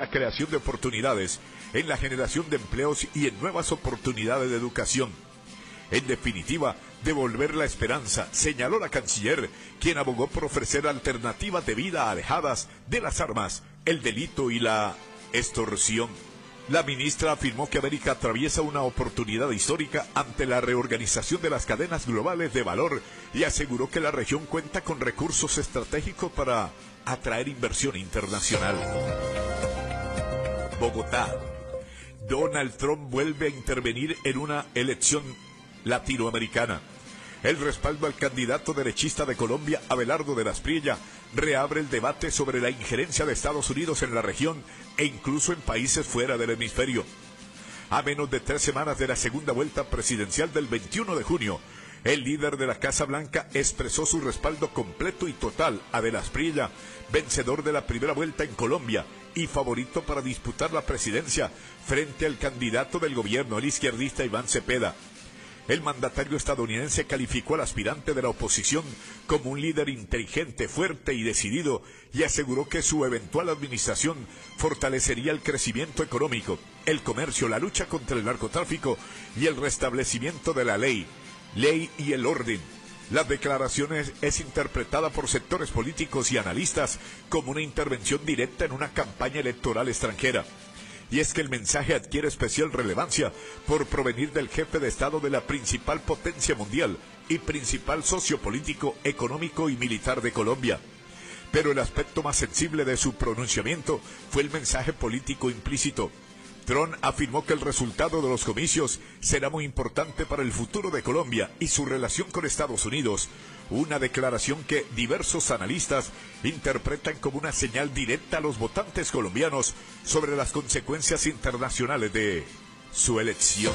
la creación de oportunidades, en la generación de empleos y en nuevas oportunidades de educación. En definitiva, devolver la esperanza, señaló la canciller, quien abogó por ofrecer alternativas de vida alejadas de las armas, el delito y la extorsión. La ministra afirmó que América atraviesa una oportunidad histórica ante la reorganización de las cadenas globales de valor y aseguró que la región cuenta con recursos estratégicos para atraer inversión internacional. Bogotá. Donald Trump vuelve a intervenir en una elección latinoamericana. El respaldo al candidato derechista de Colombia, Abelardo de la Espriella, reabre el debate sobre la injerencia de Estados Unidos en la región e incluso en países fuera del hemisferio. A menos de 3 semanas de la segunda vuelta presidencial del 21 de junio, el líder de la Casa Blanca expresó su respaldo completo y total a de la Espriella, vencedor de la primera vuelta en Colombia y favorito para disputar la presidencia frente al candidato del gobierno, el izquierdista Iván Cepeda. El mandatario estadounidense calificó al aspirante de la oposición como un líder inteligente, fuerte y decidido y aseguró que su eventual administración fortalecería el crecimiento económico, el comercio, la lucha contra el narcotráfico y el restablecimiento de la ley y el orden. Las declaraciones es interpretada por sectores políticos y analistas como una intervención directa en una campaña electoral extranjera. Y es que el mensaje adquiere especial relevancia por provenir del jefe de Estado de la principal potencia mundial y principal socio político, económico y militar de Colombia. Pero el aspecto más sensible de su pronunciamiento fue el mensaje político implícito. Trump afirmó que el resultado de los comicios será muy importante para el futuro de Colombia y su relación con Estados Unidos, una declaración que diversos analistas interpretan como una señal directa a los votantes colombianos sobre las consecuencias internacionales de su elección.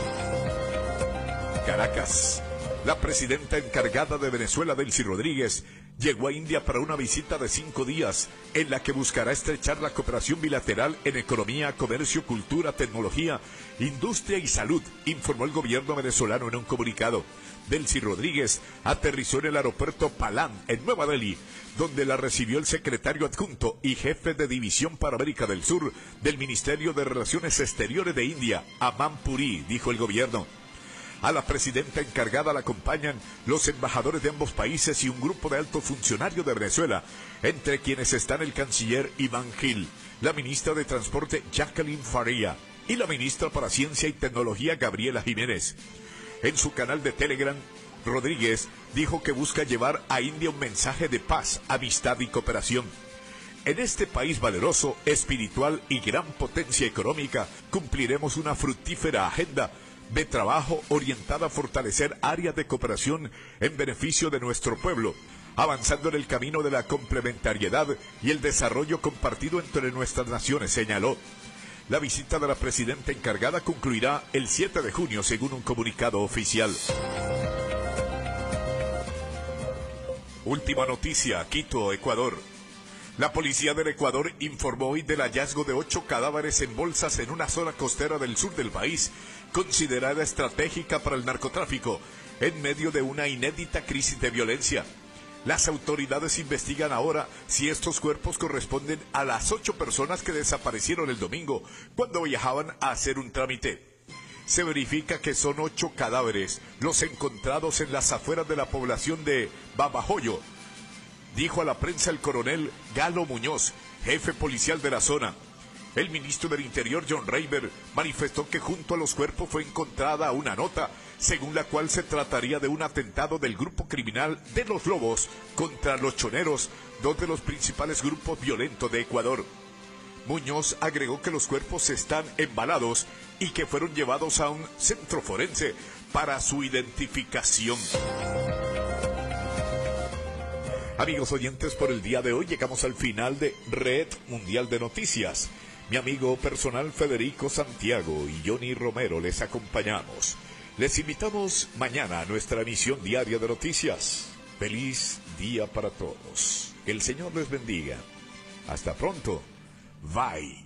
Caracas. La presidenta encargada de Venezuela, Delcy Rodríguez, llegó a India para una visita de 5 días, en la que buscará estrechar la cooperación bilateral en economía, comercio, cultura, tecnología, industria y salud, informó el gobierno venezolano en un comunicado. Delcy Rodríguez aterrizó en el aeropuerto Palan, en Nueva Delhi, donde la recibió el secretario adjunto y jefe de división para América del Sur del Ministerio de Relaciones Exteriores de India, Aman Puri, dijo el gobierno. A la presidenta encargada la acompañan los embajadores de ambos países y un grupo de altos funcionarios de Venezuela, entre quienes están el canciller Iván Gil, la ministra de Transporte Jacqueline Faría y la ministra para Ciencia y Tecnología Gabriela Jiménez. En su canal de Telegram, Rodríguez dijo que busca llevar a India un mensaje de paz, amistad y cooperación. En este país valeroso, espiritual y gran potencia económica, cumpliremos una fructífera agenda de trabajo orientada a fortalecer áreas de cooperación en beneficio de nuestro pueblo, avanzando en el camino de la complementariedad y el desarrollo compartido entre nuestras naciones, señaló. La visita de la presidenta encargada concluirá el 7 de junio, según un comunicado oficial. Última noticia, Quito, Ecuador. La policía del Ecuador informó hoy del hallazgo de 8 cadáveres en bolsas en una zona costera del sur del país, considerada estratégica para el narcotráfico, en medio de una inédita crisis de violencia. Las autoridades investigan ahora si estos cuerpos corresponden a las 8 personas que desaparecieron el domingo cuando viajaban a hacer un trámite. Se verifica que son 8 cadáveres los encontrados en las afueras de la población de Babahoyo, dijo a la prensa el coronel Galo Muñoz, jefe policial de la zona. El ministro del Interior, John Rayber, manifestó que junto a los cuerpos fue encontrada una nota, según la cual se trataría de un atentado del grupo criminal de los Lobos contra los Choneros, dos de los principales grupos violentos de Ecuador. Muñoz agregó que los cuerpos están embalados y que fueron llevados a un centro forense para su identificación. Amigos oyentes, por el día de hoy llegamos al final de Red Mundial de Noticias. Mi amigo personal Federico Santiago y Johnny Romero les acompañamos. Les invitamos mañana a nuestra emisión diaria de noticias. Feliz día para todos. Que el Señor les bendiga. Hasta pronto. Bye.